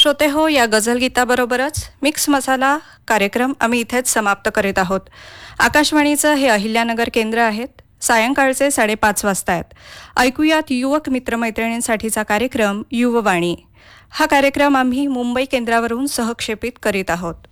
श्रोते हो, या गझल गीताबरोबरच मिक्स मसाला कार्यक्रम आम्ही इथेच समाप्त करीत आहोत. आकाशवाणीचं हे अहिल्यानगर केंद्र आहेत. सायंकाळचे 5:30 वाजता आहेत. ऐकूयात युवक मित्रमैत्रिणींसाठीचा कार्यक्रम युववाणी. हा कार्यक्रम आम्ही मुंबई केंद्रावरून सहक्षेपित करीत आहोत.